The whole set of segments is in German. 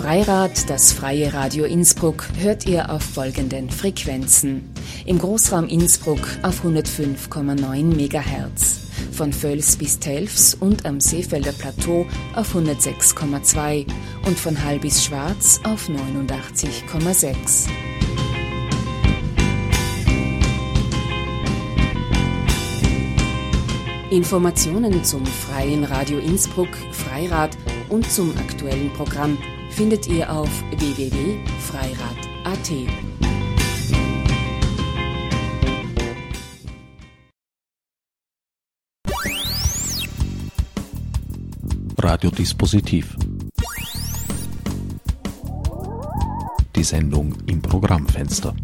Freirad, das freie Radio Innsbruck, hört ihr auf folgenden Frequenzen. Im Großraum Innsbruck auf 105,9 MHz, von Völs bis Telfs und am Seefelder Plateau auf 106,2 und von Hall bis Schwarz auf 89,6. Informationen zum Freien Radio Innsbruck, Freirad und zum aktuellen Programm findet ihr auf www.freirad.at. Radiodispositiv. Die Sendung im Programmfenster.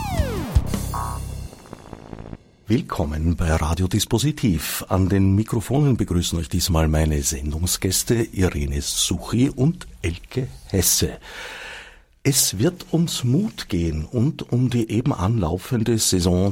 Willkommen bei Radiodispositiv. An den Mikrofonen begrüßen euch diesmal meine Sendungsgäste Irene Suchi und Elke Hesse. Es wird ums Mut gehen und um die eben anlaufende Saison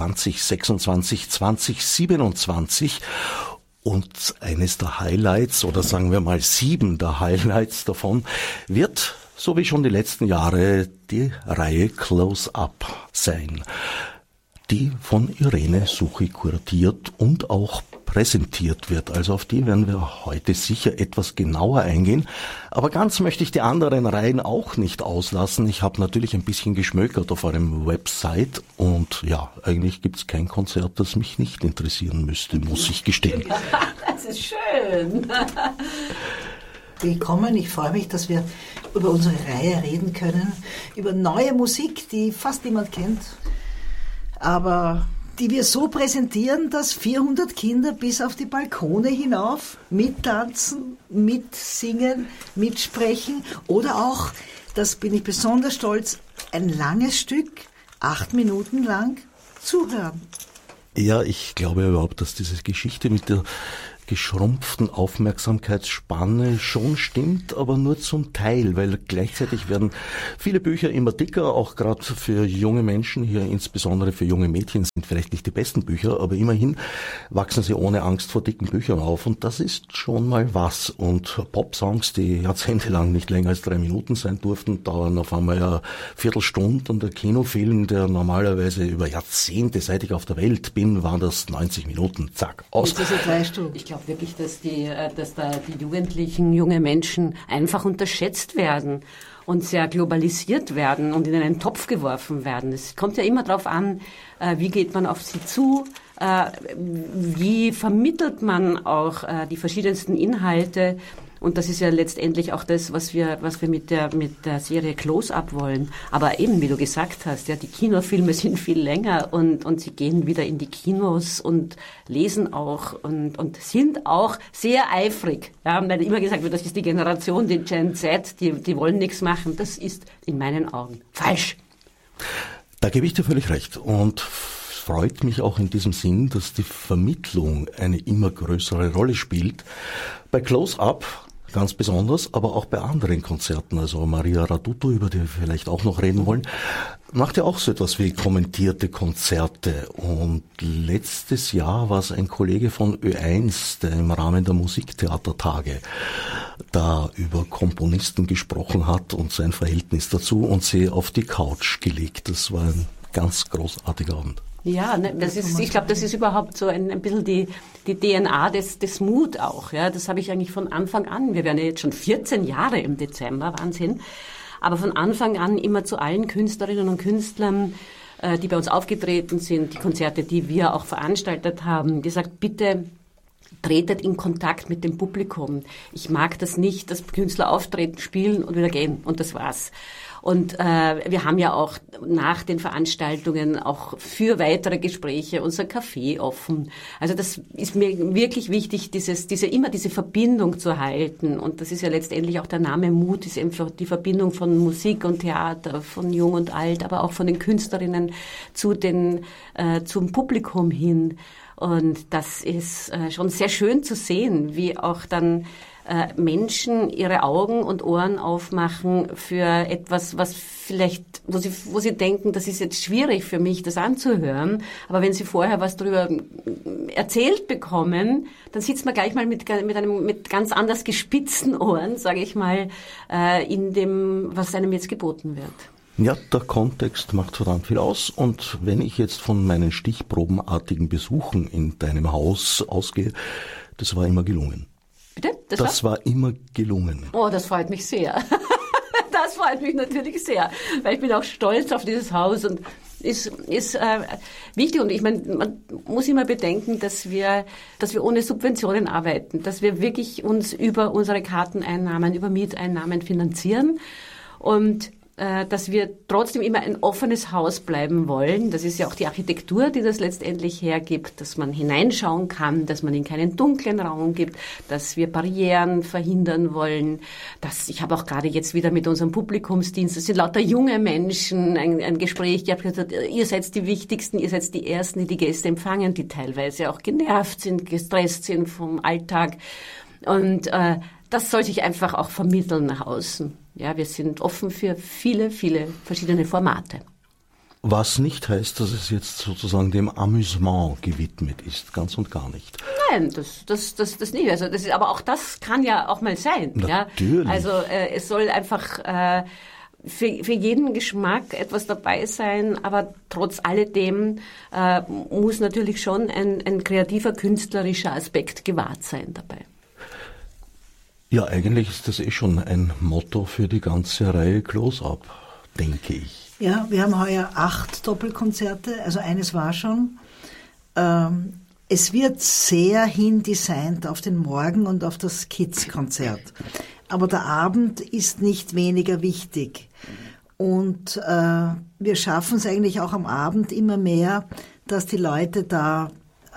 2026/2027 und eines der Highlights, oder sagen wir mal 7 der Highlights davon, wird, so wie schon die letzten Jahre, die Reihe Close-Up sein, die von Irene Suchi kuratiert und auch präsentiert wird. Also auf die werden wir heute sicher etwas genauer eingehen. Aber ganz möchte ich die anderen Reihen auch nicht auslassen. Ich habe natürlich ein bisschen geschmökert auf eurem Website und ja, eigentlich gibt es kein Konzert, das mich nicht interessieren müsste, muss ich gestehen. Das ist schön. Willkommen, ich freue mich, dass wir über unsere Reihe reden können, über neue Musik, die fast niemand kennt, aber die wir so präsentieren, dass 400 Kinder bis auf die Balkone hinauf mittanzen, mitsingen, mitsprechen oder auch, das bin ich besonders stolz, ein langes Stück, 8 Minuten lang, zuhören. Ja, ich glaube überhaupt, dass diese Geschichte mit der geschrumpften Aufmerksamkeitsspanne schon stimmt, aber nur zum Teil, weil gleichzeitig werden viele Bücher immer dicker, auch gerade für junge Menschen, hier insbesondere für junge Mädchen sind vielleicht nicht die besten Bücher, aber immerhin wachsen sie ohne Angst vor dicken Büchern auf und das ist schon mal was. Und Popsongs, die jahrzehntelang nicht länger als 3 Minuten sein durften, dauern auf einmal eine Viertelstunde und der Kinofilm, der normalerweise über Jahrzehnte, seit ich auf der Welt bin, waren das 90 Minuten, zack, aus. Jetzt ist es 3 Stunden. Ich glaube wirklich, dass da die Jugendlichen, junge Menschen einfach unterschätzt werden und sehr globalisiert werden und in einen Topf geworfen werden. Es kommt ja immer darauf an, wie geht man auf sie zu, wie vermittelt man auch die verschiedensten Inhalte. Und das ist ja letztendlich auch das, was wir mit der Serie Close-Up wollen. Aber eben, wie du gesagt hast, ja, die Kinofilme sind viel länger und sie gehen wieder in die Kinos und lesen auch und sind auch sehr eifrig. Ja, weil immer gesagt wird, das ist die Generation, die Gen Z, die wollen nichts machen. Das ist in meinen Augen falsch. Da gebe ich dir völlig recht und freut mich auch in diesem Sinn, dass die Vermittlung eine immer größere Rolle spielt. Bei Close-Up ganz besonders, aber auch bei anderen Konzerten, also Maria Raduto, über die wir vielleicht auch noch reden wollen, macht ja auch so etwas wie kommentierte Konzerte. Und letztes Jahr war es ein Kollege von Ö1, der im Rahmen der Musiktheatertage da über Komponisten gesprochen hat und sein Verhältnis dazu und sie auf die Couch gelegt. Das war ein ganz großartiger Abend. Ja, ich glaube, das ist überhaupt so ein bisschen die DNA des Mut auch. Ja, das habe ich eigentlich von Anfang an. Wir werden ja jetzt schon 14 Jahre im Dezember, Wahnsinn. Aber von Anfang an immer zu allen Künstlerinnen und Künstlern, die bei uns aufgetreten sind, die Konzerte, die wir auch veranstaltet haben, gesagt, bitte tretet in Kontakt mit dem Publikum. Ich mag das nicht, dass Künstler auftreten, spielen und wieder gehen und das war's. Und wir haben ja auch nach den Veranstaltungen auch für weitere Gespräche unser Café offen. Also das ist mir wirklich wichtig, diese Verbindung zu halten. Und das ist ja letztendlich auch der Name Mut, ist einfach die Verbindung von Musik und Theater, von Jung und Alt, aber auch von den Künstlerinnen zum Publikum hin. Und das ist schon sehr schön zu sehen, wie auch dann Menschen ihre Augen und Ohren aufmachen für etwas, was vielleicht, wo sie denken, das ist jetzt schwierig für mich, das anzuhören. Aber wenn sie vorher was darüber erzählt bekommen, dann sitzt man gleich mal mit ganz anders gespitzten Ohren, sage ich mal, in dem, was einem jetzt geboten wird. Ja, der Kontext macht verdammt viel aus, und wenn ich jetzt von meinen stichprobenartigen Besuchen in deinem Haus ausgehe, das war immer gelungen. Bitte? Das war immer gelungen. Oh, das freut mich sehr. Das freut mich natürlich sehr, weil ich bin auch stolz auf dieses Haus und ist wichtig. Und ich meine, man muss immer bedenken, dass wir ohne Subventionen arbeiten, dass wir wirklich uns über unsere Karteneinnahmen, über Mieteinnahmen finanzieren und dass wir trotzdem immer ein offenes Haus bleiben wollen. Das ist ja auch die Architektur, die das letztendlich hergibt, dass man hineinschauen kann, dass man in keinen dunklen Raum gibt, dass wir Barrieren verhindern wollen. Ich habe auch gerade jetzt wieder mit unserem Publikumsdienst, das sind lauter junge Menschen, ein Gespräch gehabt, ihr seid die Wichtigsten, ihr seid die Ersten, die die Gäste empfangen, die teilweise auch genervt sind, gestresst sind vom Alltag. Und das soll sich einfach auch vermitteln nach außen. Ja, wir sind offen für viele, viele verschiedene Formate. Was nicht heißt, dass es jetzt sozusagen dem Amüsement gewidmet ist, ganz und gar nicht. Nein, das nicht. Also aber auch das kann ja auch mal sein. Natürlich. Ja? Also es soll einfach für jeden Geschmack etwas dabei sein, aber trotz alledem muss natürlich schon ein kreativer, künstlerischer Aspekt gewahrt sein dabei. Ja, eigentlich ist das schon ein Motto für die ganze Reihe Close-Up, denke ich. Ja, wir haben heuer 8 Doppelkonzerte, also eines war schon. Es wird sehr hindesignt auf den Morgen und auf das Kids-Konzert. Aber der Abend ist nicht weniger wichtig. Und wir schaffen es eigentlich auch am Abend immer mehr, dass die Leute da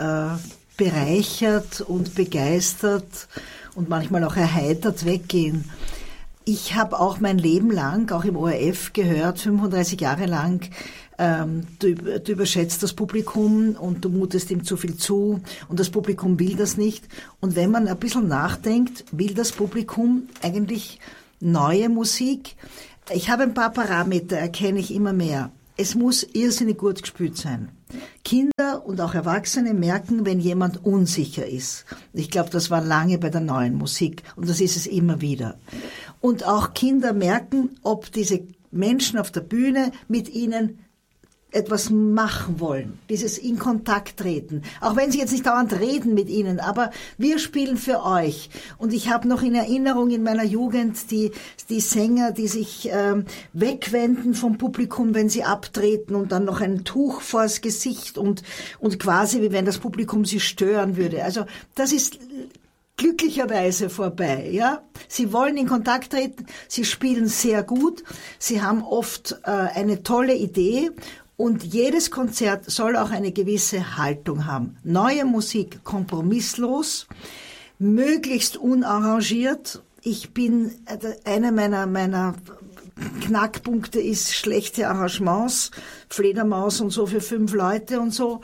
bereichert und begeistert und manchmal auch erheitert weggehen. Ich habe auch mein Leben lang, auch im ORF gehört, 35 Jahre lang, du überschätzt das Publikum und du mutest ihm zu viel zu und das Publikum will das nicht. Und wenn man ein bisschen nachdenkt, will das Publikum eigentlich neue Musik. Ich habe ein paar Parameter, erkenne ich immer mehr. Es muss irrsinnig gut gespielt sein. Kinder und auch Erwachsene merken, wenn jemand unsicher ist. Ich glaube, das war lange bei der neuen Musik und das ist es immer wieder. Und auch Kinder merken, ob diese Menschen auf der Bühne mit ihnen etwas machen wollen, dieses in Kontakt treten. Auch wenn sie jetzt nicht dauernd reden mit ihnen, aber wir spielen für euch. Und ich habe noch in Erinnerung in meiner Jugend die Sänger, die sich wegwenden vom Publikum, wenn sie abtreten und dann noch ein Tuch vors Gesicht und quasi wie wenn das Publikum sie stören würde. Also das ist glücklicherweise vorbei, ja. Sie wollen in Kontakt treten, sie spielen sehr gut, sie haben oft eine tolle Idee. Und jedes Konzert soll auch eine gewisse Haltung haben. Neue Musik kompromisslos, möglichst unarrangiert. Einer meiner Knackpunkte ist schlechte Arrangements, Fledermaus und so für 5 Leute und so.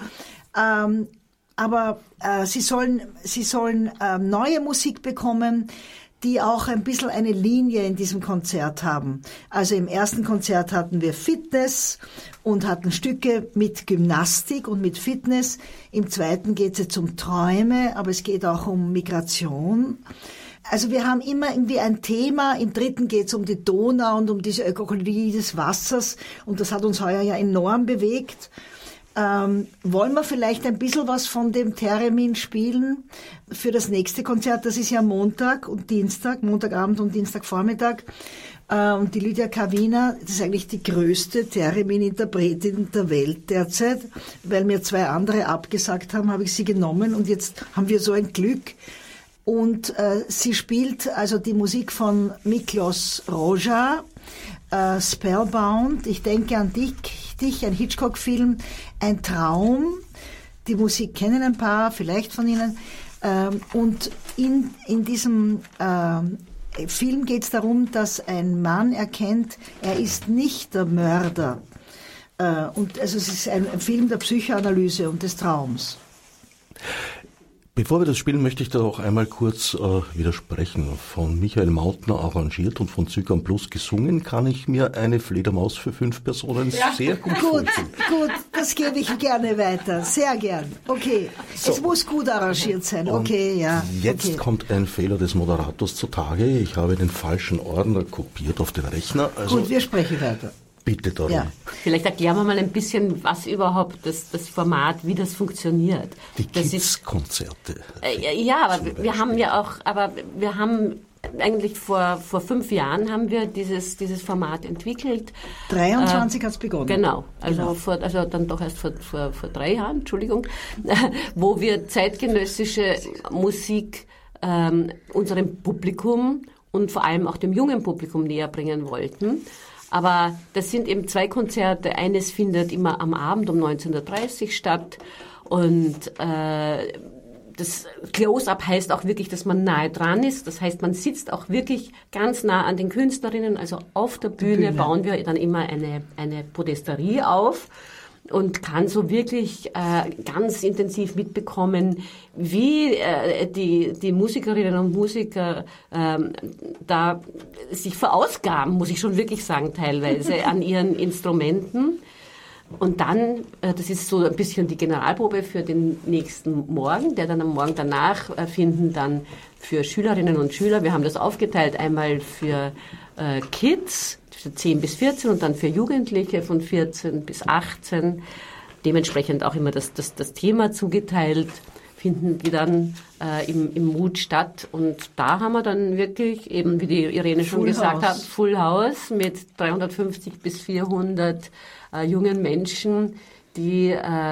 Aber sie sollen neue Musik bekommen, die auch ein bisschen eine Linie in diesem Konzert haben. Also im ersten Konzert hatten wir Fitness und hatten Stücke mit Gymnastik und mit Fitness. Im zweiten geht es jetzt um Träume, aber es geht auch um Migration. Also wir haben immer irgendwie ein Thema. Im dritten geht es um die Donau und um diese Ökologie des Wassers. Und das hat uns heuer ja enorm bewegt. Wollen wir vielleicht ein bisschen was von dem Theremin spielen für das nächste Konzert? Das ist ja Montag und Dienstag, Montagabend und Dienstagvormittag. Und die Lydia Kawina, das ist eigentlich die größte Theremin-Interpretin der Welt derzeit. Weil mir 2 andere abgesagt haben, habe ich sie genommen und jetzt haben wir so ein Glück. Und sie spielt also die Musik von Miklos Rozsa, Spellbound, ich denke an dich, ein Hitchcock-Film, ein Traum. Die Musik kennen ein paar, vielleicht von Ihnen. Und in diesem Film geht es darum, dass ein Mann erkennt, er ist nicht der Mörder. Und also es ist ein Film der Psychoanalyse und des Traums. Bevor wir das spielen, möchte ich da auch einmal kurz widersprechen. Von Michael Mautner arrangiert und von Zygan Plus gesungen, kann ich mir eine Fledermaus für 5 Personen sehr gut vorstellen. Gut, das gebe ich gerne weiter. Sehr gern. Okay, so. Es muss gut arrangiert sein. Okay, ja. Jetzt kommt ein Fehler des Moderators zutage. Ich habe den falschen Ordner kopiert auf den Rechner. Also gut, wir sprechen weiter. Bitte darum. Ja. Vielleicht erklären wir mal ein bisschen, was überhaupt das Format, wie das funktioniert. Die Kids-Konzerte. Ja, aber wir haben eigentlich vor 5 Jahren haben wir dieses Format entwickelt. 23 hat es begonnen. Genau, also dann doch erst vor 3 Jahren, Entschuldigung, wo wir zeitgenössische Musik unserem Publikum und vor allem auch dem jungen Publikum näher bringen wollten. Aber das sind eben 2 Konzerte. Eines findet immer am Abend um 19:30 Uhr statt. Und das Close-Up heißt auch wirklich, dass man nahe dran ist. Das heißt, man sitzt auch wirklich ganz nah an den Künstlerinnen. Also auf der Bühne bauen wir dann immer eine Podesterie auf und kann so wirklich ganz intensiv mitbekommen, wie die Musikerinnen und Musiker da sich verausgaben, muss ich schon wirklich sagen, teilweise an ihren Instrumenten. Und dann, das ist so ein bisschen die Generalprobe für den nächsten Morgen, der dann am Morgen danach finden dann für Schülerinnen und Schüler. Wir haben das aufgeteilt, einmal für Kids, 10 bis 14 und dann für Jugendliche von 14 bis 18. Dementsprechend auch immer das Thema zugeteilt, finden die dann im Mut statt. Und da haben wir dann wirklich, eben wie die Irene schon gesagt hat, Full House mit 350 bis 400 jungen Menschen, die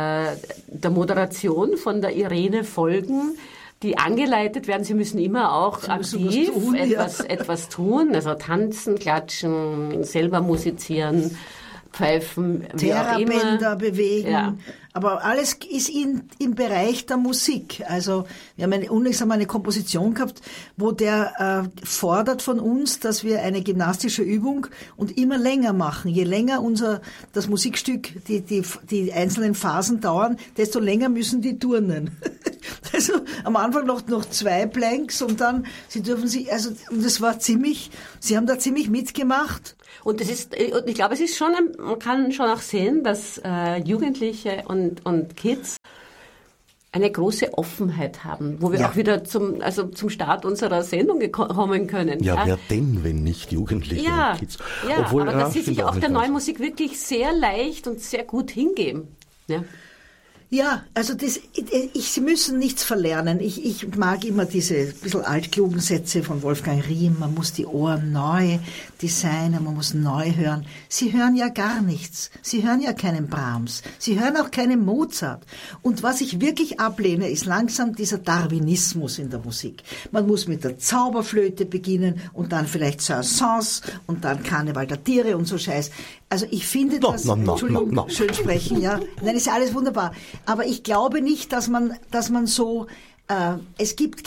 der Moderation von der Irene folgen, die angeleitet werden. Sie müssen immer auch aktiv etwas tun, also tanzen, klatschen, selber musizieren, pfeifen, Terrabänder bewegen. Ja. Aber alles ist im Bereich der Musik. Also wir haben unlängst einmal eine Komposition gehabt, wo der fordert von uns, dass wir eine gymnastische Übung und immer länger machen. Je länger das Musikstück, die einzelnen Phasen dauern, desto länger müssen die turnen. Also am Anfang noch 2 Planks und dann und das war sie haben da ziemlich mitgemacht. Und ich glaube, es ist schon, man kann schon auch sehen, dass Jugendliche und Kids eine große Offenheit haben, wo wir auch wieder zum Start unserer Sendung kommen können. Ja, wer denn, wenn nicht Jugendliche und Kids? Ja, aber dass sie sich auch der neuen Musik wirklich sehr leicht und sehr gut hingeben. Ja. Ja, also sie müssen nichts verlernen. Ich mag immer diese bisschen altklugen Sätze von Wolfgang Riem. Man muss die Ohren neu designen, man muss neu hören. Sie hören ja gar nichts. Sie hören ja keinen Brahms. Sie hören auch keinen Mozart. Und was ich wirklich ablehne, ist langsam dieser Darwinismus in der Musik. Man muss mit der Zauberflöte beginnen und dann vielleicht Saint-Saëns und dann Karneval der Tiere und so Scheiß. Also ich finde Entschuldigung, schön sprechen, ja. Nein, ist ja alles wunderbar. Aber ich glaube nicht, dass man so, es gibt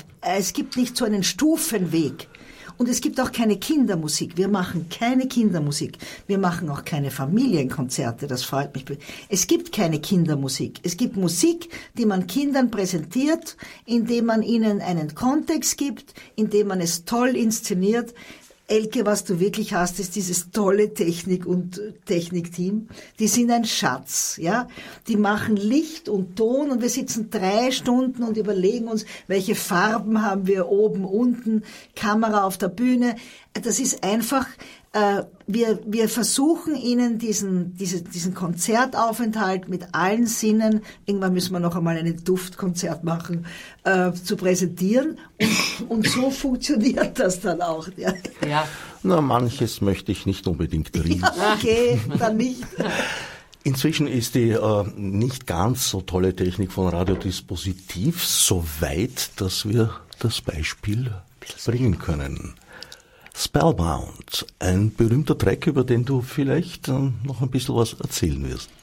nicht so einen Stufenweg. Und es gibt auch keine Kindermusik. Wir machen keine Kindermusik. Wir machen auch keine Familienkonzerte. Das freut mich. Es gibt keine Kindermusik. Es gibt Musik, die man Kindern präsentiert, indem man ihnen einen Kontext gibt, indem man es toll inszeniert. Elke, was du wirklich hast, ist dieses tolle Technik- und Technikteam. Die sind ein Schatz, ja. Die machen Licht und Ton und wir sitzen 3 Stunden und überlegen uns, welche Farben haben wir oben, unten, Kamera auf der Bühne. Das ist einfach, wir versuchen ihnen diesen Konzertaufenthalt mit allen Sinnen, irgendwann müssen wir noch einmal ein Duftkonzert machen, zu präsentieren und so funktioniert das dann auch. Ja. Ja. Na, manches möchte ich nicht unbedingt riechen. Ja, okay, dann nicht. Inzwischen ist die nicht ganz so tolle Technik von Radiodispositiv so weit, dass wir das Beispiel bringen können. Spellbound, ein berühmter Track, über den du vielleicht noch ein bisschen was erzählen wirst.